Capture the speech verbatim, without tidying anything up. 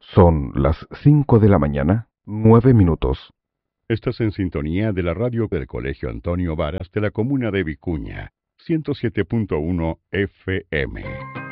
Son las cinco de la mañana, nueve minutos. Estás en sintonía de la radio del Colegio Antonio Varas de la comuna de Vicuña, ciento siete punto uno F M.